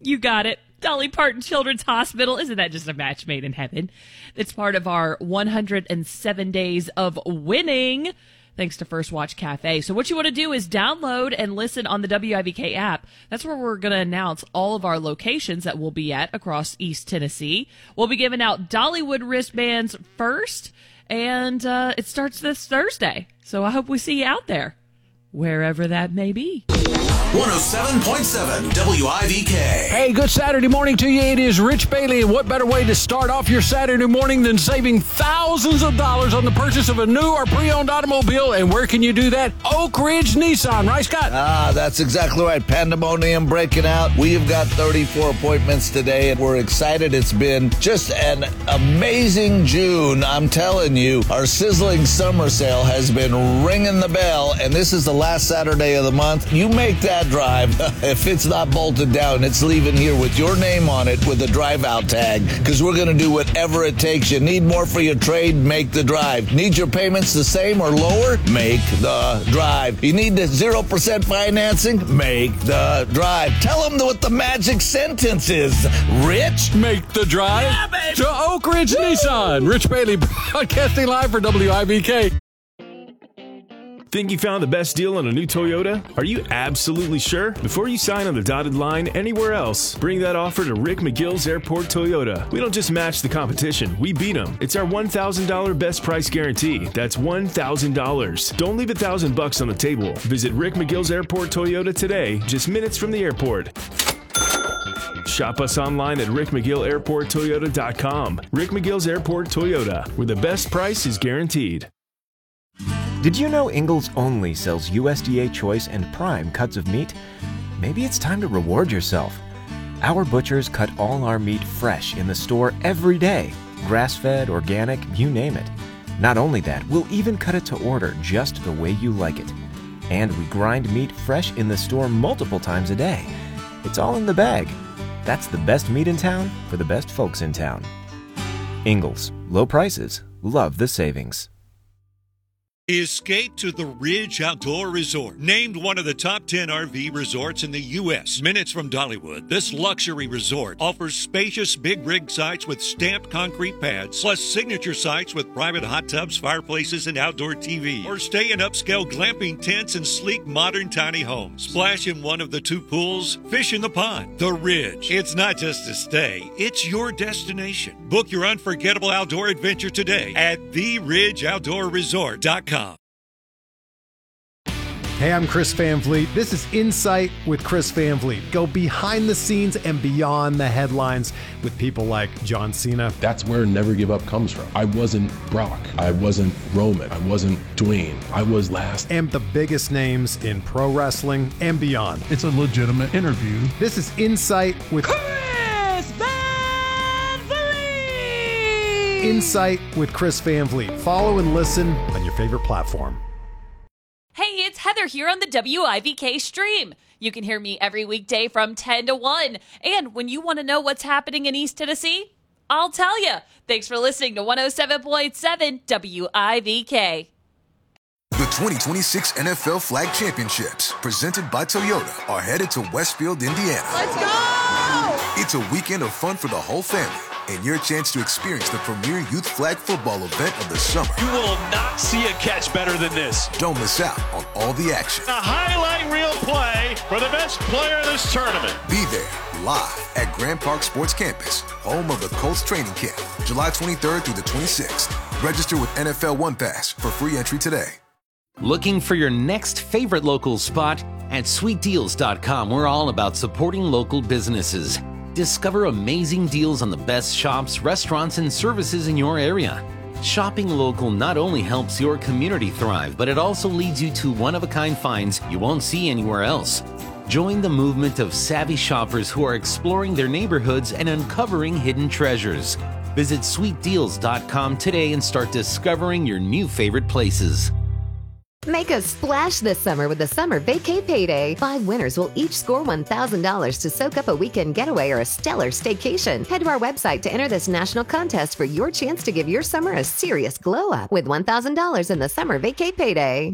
You got it. Dolly Parton Children's Hospital. Isn't that just a match made in heaven? It's part of our 107 days of winning, thanks to First Watch Cafe. So what you want to do is download and listen on the WIVK app. That's where we're going to announce all of our locations that we'll be at across East Tennessee. We'll be giving out Dollywood wristbands first, and it starts this Thursday. So I hope we see you out there, wherever that may be. 107.7 WIVK. Hey, good Saturday morning to you. It is Rich Bailey, and what better way to start off your Saturday morning than saving thousands of dollars on the purchase of a new or pre-owned automobile? And where can you do that? Oak Ridge Nissan, right, Scott? That's exactly right. Pandemonium breaking out. We've got 34 appointments today, and we're excited. It's been just an amazing June. I'm telling you, our sizzling summer sale has been ringing the bell, and this is the last Saturday of the month. You make that drive. If it's not bolted down, it's leaving here with your name on it with a drive out tag, because we're going to do whatever it takes. You need more for your trade? Make the drive. Need your payments the same or lower? Make the drive. You need the 0% financing? Make the drive. Tell them what the magic sentence is. Rich? Make the drive to Oak Ridge Nissan. Rich Bailey broadcasting live for WIVK. Think you found the best deal on a new Toyota? Are you absolutely sure? Before you sign on the dotted line anywhere else, bring that offer to Rick McGill's Airport Toyota. We don't just match the competition, we beat them. It's our $1,000 best price guarantee. That's $1,000. Don't leave $1,000 on the table. Visit Rick McGill's Airport Toyota today, just minutes from the airport. Shop us online at rickmcgillairporttoyota.com. Rick McGill's Airport Toyota, where the best price is guaranteed. Did you know Ingalls only sells USDA Choice and Prime cuts of meat? Maybe it's time to reward yourself. Our butchers cut all our meat fresh in the store every day. Grass-fed, organic, you name it. Not only that, we'll even cut it to order just the way you like it. And we grind meat fresh in the store multiple times a day. It's all in the bag. That's the best meat in town for the best folks in town. Ingalls. Low prices. Love the savings. Escape to the Ridge Outdoor Resort. Named one of the top 10 RV resorts in the U.S. Minutes from Dollywood, this luxury resort offers spacious big rig sites with stamped concrete pads, plus signature sites with private hot tubs, fireplaces, and outdoor TV. Or stay in upscale glamping tents and sleek modern tiny homes. Splash in one of the 2 pools, fish in the pond. The Ridge. It's not just a stay, it's your destination. Book your unforgettable outdoor adventure today at theridgeoutdoorresort.com. Hey, I'm Chris Van Vliet. This is Insight with Chris Van Vliet. Go behind the scenes and beyond the headlines with people like John Cena. That's where Never Give Up comes from. I wasn't Brock. I wasn't Roman. I wasn't Dwayne. I was last. And the biggest names in pro wrestling and beyond. It's a legitimate interview. This is Insight with Chris Van Vliet. Insight with Chris Van Vliet. Follow and listen on your favorite platform. Hey, it's Heather here on the WIVK stream. You can hear me every weekday from 10 to 1. And when you want to know what's happening in East Tennessee, I'll tell you. Thanks for listening to 107.7 WIVK. The 2026 NFL Flag Championships, presented by Toyota, are headed to Westfield, Indiana. Let's go! It's a weekend of fun for the whole family, and your chance to experience the premier youth flag football event of the summer. You will not see a catch better than this. Don't miss out on all the action. A highlight reel play for the best player in this tournament. Be there live at Grand Park Sports Campus, home of the Colts training camp, July 23rd through the 26th. Register with NFL One Pass for free entry today. Looking for your next favorite local spot? At sweetdeals.com, we're all about supporting local businesses. Discover amazing deals on the best shops, restaurants, and services in your area. Shopping local not only helps your community thrive, but it also leads you to one-of-a-kind finds you won't see anywhere else. Join the movement of savvy shoppers who are exploring their neighborhoods and uncovering hidden treasures. Visit sweetdeals.com today and start discovering your new favorite places. Make a splash this summer with the Summer Vacay Payday. 5 winners will each score $1,000 to soak up a weekend getaway or a stellar staycation. Head to our website to enter this national contest for your chance to give your summer a serious glow up with $1,000 in the Summer Vacay Payday.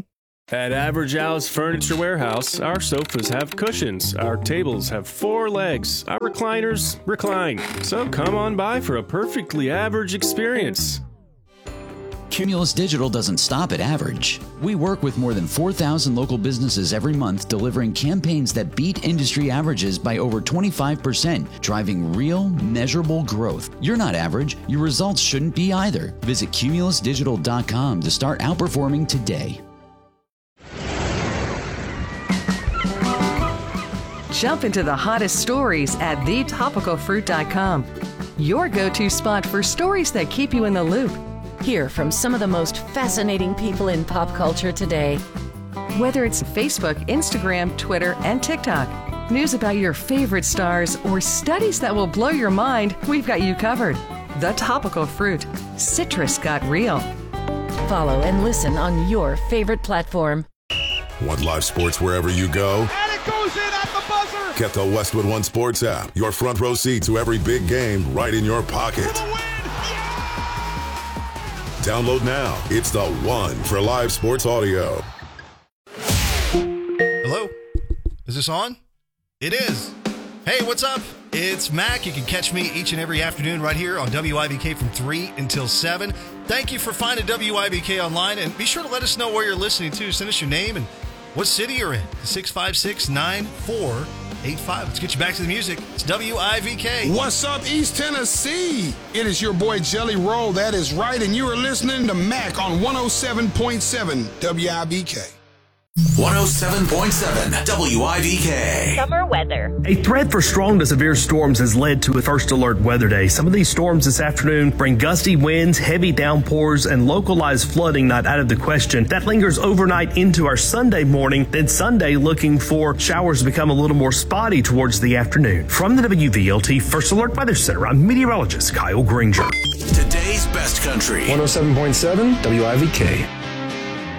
At Average Al's Furniture Warehouse, our sofas have cushions, our tables have 4 legs, our recliners recline. So come on by for a perfectly average experience. Cumulus Digital doesn't stop at average. We work with more than 4,000 local businesses every month, delivering campaigns that beat industry averages by over 25%, driving real, measurable growth. You're not average. Your results shouldn't be either. Visit cumulusdigital.com to start outperforming today. Jump into the hottest stories at thetopicalfruit.com. Your go-to spot for stories that keep you in the loop. Hear from some of the most fascinating people in pop culture today. Whether it's Facebook, Instagram, Twitter, and TikTok, news about your favorite stars, or studies that will blow your mind, we've got you covered. The Topical Fruit. Citrus got real. Follow and listen on your favorite platform. Want live sports wherever you go? And it goes in at the buzzer! Get the Westwood One Sports app. Your front row seat to every big game right in your pocket. Download now. It's the one for live sports audio. Hello? Is this on? It is. Hey, what's up? It's Mac. You can catch me each and every afternoon right here on WIBK from 3 until 7. Thank you for finding WIBK online, and be sure to let us know where you're listening to. Send us your name and what city you're in. 656-9485. Let's get you back to the music. It's WIVK. What's up, East Tennessee? It is your boy Jelly Roll. That is right, and you are listening to Mac on 107.7 WIVK. 107.7 WIVK. Summer weather. A threat for strong to severe storms has led to a first alert weather day. Some of these storms this afternoon bring gusty winds, heavy downpours, and localized flooding not out of the question. That lingers overnight into our Sunday morning. Then Sunday, looking for showers to become a little more spotty towards the afternoon. From the WVLT First Alert Weather Center, I'm meteorologist Kyle Granger. Today's best country. 107.7 WIVK.